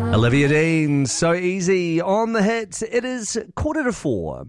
Olivia Dean, So Easy on the hits. It is 4:45.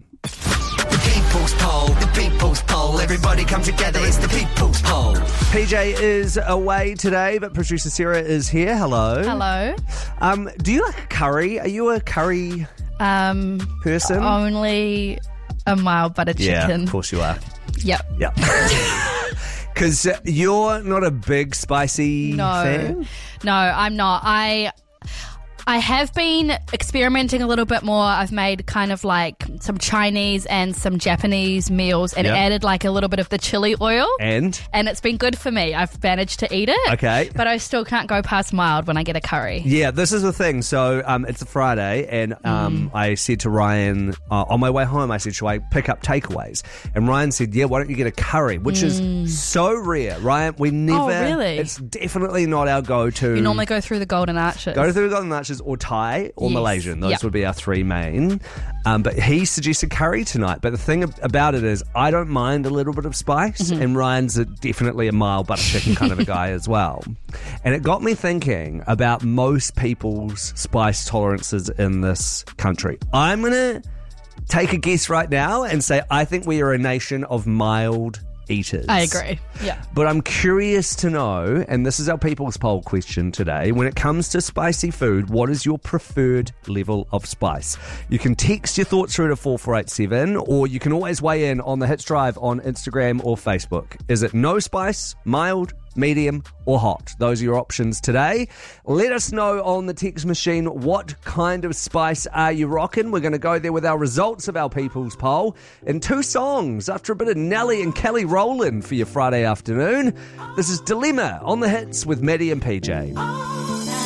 The people's poll, everybody come together, it's the people's poll. PJ is away today, but producer Sarah is here. Hello. Hello. Do you like a curry? Are you a curry person? Only a mild butter chicken. Yeah, of course you are. Yep. Yep. Because you're not a big spicy fan? No, I'm not. I have been experimenting a little bit more. I've made kind of like some Chinese and some Japanese meals and added like a little bit of the chili oil. And it's been good for me. I've managed to eat it. Okay. But I still can't go past mild when I get a curry. Yeah, this is the thing. So it's a Friday and I said to Ryan, on my way home, I said, shall I pick up takeaways? And Ryan said, yeah, why don't you get a curry? Which is so rare. Ryan, we never... Oh, really? It's definitely not our go-to. You normally go through the Golden Arches. Go through the Golden Arches or Thai or Malaysian. Those would be our three main. But he suggested curry tonight. But the thing about it is I don't mind a little bit of spice and Ryan's definitely a mild butter chicken kind of a guy as well. And it got me thinking about most people's spice tolerances in this country. I'm going to take a guess right now and say I think we are a nation of mild eaters. I agree. Yeah. But I'm curious to know, and this is our People's Poll question today, when it comes to spicy food, what is your preferred level of spice? You can text your thoughts through to 4487, or you can always weigh in on the Hits Drive on Instagram or Facebook. Is it no spice, mild, medium or hot? Those are your options today. Let us know on the text machine what kind of spice are you rocking. We're going to go there with our results of our People's Poll in 2 songs after a bit of Nelly and Kelly Rowland for your Friday afternoon. This is Dilemma on the hits with Maddie and PJ.